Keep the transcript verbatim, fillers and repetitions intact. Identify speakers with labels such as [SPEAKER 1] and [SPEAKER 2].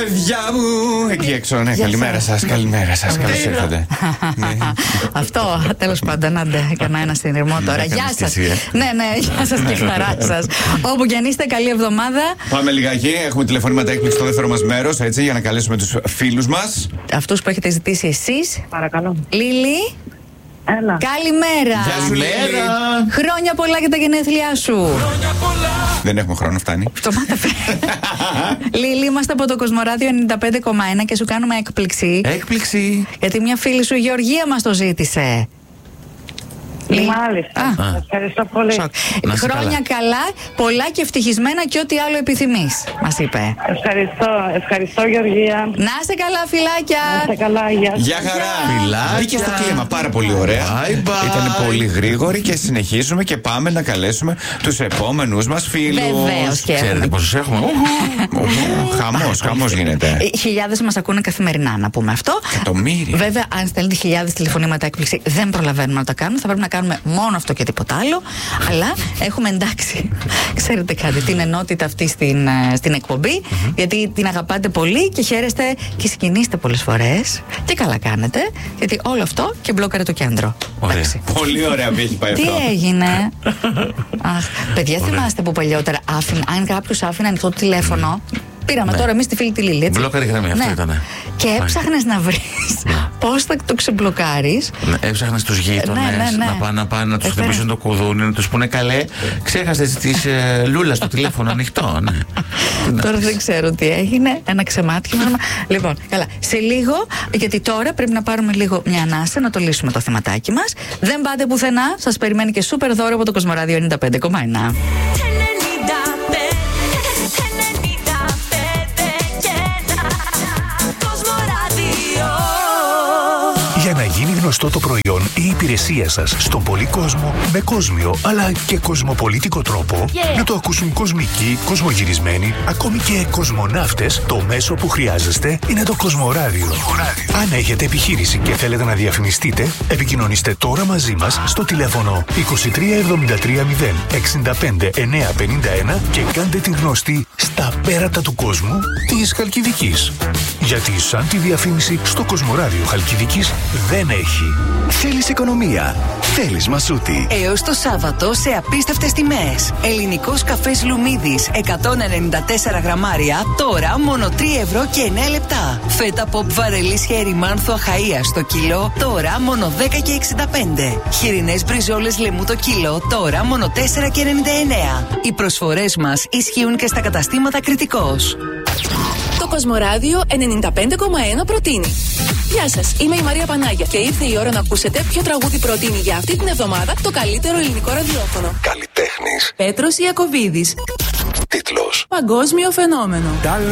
[SPEAKER 1] παιδιά μου. Εκεί έξω, ναι, καλημέρα σας, καλημέρα σας. Καλώς ήρθατε.
[SPEAKER 2] Αυτό, τέλος πάντων, άντε, έκανα ένα συνειρμό τώρα. Γεια σας. Ναι, ναι, γεια σας και χαρά σας. Όπου κι αν είστε, καλή εβδομάδα.
[SPEAKER 1] Πάμε λιγάκι, έχουμε τηλεφωνήματα έκπληξη στο δεύτερο μας μέρος, έτσι, για να καλέσουμε τους φίλους μας.
[SPEAKER 2] Αυτούς που έχετε ζητήσει εσείς.
[SPEAKER 3] Παρακαλώ.
[SPEAKER 2] Λίλη.
[SPEAKER 3] Έλα.
[SPEAKER 2] Καλημέρα.
[SPEAKER 1] Καλημέρα.
[SPEAKER 2] Χρόνια πολλά για τα γενέθλιά σου.
[SPEAKER 1] Δεν έχουμε χρόνο, φτάνει.
[SPEAKER 2] Φτωμάτα Λίλη, είμαστε από το Κοσμοράδιο ενενήντα πέντε κόμμα ένα και σου κάνουμε έκπληξη.
[SPEAKER 1] Έκπληξη.
[SPEAKER 2] Γιατί μια φίλη σου, η Γεωργία, μας το ζήτησε.
[SPEAKER 3] Μάλιστα. Α. Ευχαριστώ πολύ.
[SPEAKER 2] Χρόνια καλά. καλά, πολλά και ευτυχισμένα και ό,τι άλλο επιθυμείς, μας είπε.
[SPEAKER 3] Ευχαριστώ, ευχαριστώ Γεωργία.
[SPEAKER 2] Να είστε καλά, φιλάκια.
[SPEAKER 3] Να είστε καλά, γεια σας.
[SPEAKER 1] Γεια χαρά. Φιλάκια. Μπήκε στο κλίμα, πάρα πολύ ωραία. Bye bye. Ήταν πολύ γρήγορη και συνεχίζουμε και πάμε να καλέσουμε τους επόμενους μας φίλους.
[SPEAKER 2] Βεβαίως και
[SPEAKER 1] ξέρετε πόσους έχουμε. Χαμός, χαμός γίνεται.
[SPEAKER 2] Χιλιάδες μας ακούνε καθημερινά, να πούμε αυτό.
[SPEAKER 1] Εκατομμύρια.
[SPEAKER 2] Βέβαια, αν στέλνετε χιλιάδες τηλεφωνήματα έκπληξη, δεν προλαβαίνουμε να τα κάνουμε. Θα πρέπει να κάνουμε μόνο αυτό και τίποτα άλλο. Αλλά έχουμε εντάξει, ξέρετε κάτι, την ενότητα αυτή στην, στην εκπομπή. Mm-hmm. Γιατί την αγαπάτε πολύ και χαίρεστε και συγκινείστε πολλές φορές. Και καλά κάνετε. Γιατί όλο αυτό και μπλόκαρε το κέντρο.
[SPEAKER 1] Ωραία. Πολύ ωραία που έχει πάει αυτό.
[SPEAKER 2] Τι έγινε. Αχ, παιδιά, ωραία. Θυμάστε που παλιότερα άφηνα, αν κάποιος άφηνε ανοιχτό το τηλέφωνο. Πήραμε ναι. τώρα εμείς τη φίλη τη Λίλη.
[SPEAKER 1] Μπλόκαρη γραμμή, αυτό
[SPEAKER 2] ναι.
[SPEAKER 1] ήταν.
[SPEAKER 2] Και έψαχνες να βρεις ναι. πώς θα το ξεμπλοκάρεις.
[SPEAKER 1] Ναι, έψαχνες τους γείτονες ναι, ναι, ναι. να πάνε να, πάνε, να τους Έφερε. χτυπήσουν το κουδούνι, να τους πούνε καλέ. Ξέχασες της ε, Λούλα στο τηλέφωνο ανοιχτό. Ναι.
[SPEAKER 2] Τώρα δεν ξέρω τι έγινε. Ένα ξεμάτιμα. Λοιπόν, καλά. Σε λίγο, γιατί τώρα πρέπει να πάρουμε λίγο μια ανάσα να το λύσουμε το θεματάκι μας. Δεν πάτε πουθενά. Σας περιμένει και σούπερ δώρο από το Κοσμοράδιο ενενήντα πέντε κόμμα ένα.
[SPEAKER 4] Για να γίνει γνωστό το προϊόν ή η υπηρεσία σας στον πολύ κόσμο με κόσμιο αλλά και κοσμοπολίτικο τρόπο, yeah. να το ακούσουν κοσμικοί, κοσμογυρισμένοι, ακόμη και κοσμοναύτες, το μέσο που χρειάζεστε είναι το Κοσμοράδιο. Αν έχετε επιχείρηση και θέλετε να διαφημιστείτε, επικοινωνήστε τώρα μαζί μας στο τηλέφωνο είκοσι τρία εβδομήντα τρία μηδέν εξήντα πέντε εννιακόσια πενήντα ένα και κάντε την γνωστή στα πέρατα του κόσμου της Χαλκιδικής. Γιατί σαν τη διαφήμιση στο Κοσμοράδιο Χαλκιδικής δεν έχει.
[SPEAKER 5] Θέλεις οικονομία. Θέλεις μασούτη.
[SPEAKER 6] Έως το Σάββατο σε απίστευτες τιμές. Ελληνικός καφές Λουμίδης εκατόν ενενήντα τέσσερα γραμμάρια. Τώρα μόνο τρία ευρώ και εννέα λεπτά. Φέτα pop βαρελής χέρι μάνθο αχαΐα στο κιλό. Τώρα μόνο δέκα και εξήντα πέντε. Χοιρινές μπριζόλες λεμού το κιλό. Τώρα μόνο τέσσερα και ενενήντα εννέα. Οι προσφορές μας ισχύουν και στα καταστήματα Κρητικός.
[SPEAKER 7] Το Κοσμοράδιο ενενήντα πέντε κόμμα ένα προτείνει. Γεια σας, είμαι η Μαρία Πανάγια και ήρθε η ώρα να ακούσετε ποιο τραγούδι προτείνει για αυτή την εβδομάδα το καλύτερο ελληνικό ραδιόφωνο.
[SPEAKER 5] Καλλιτέχνης
[SPEAKER 7] Πέτρος Ιακωβίδης.
[SPEAKER 5] Τίτλος
[SPEAKER 7] Παγκόσμιο φαινόμενο.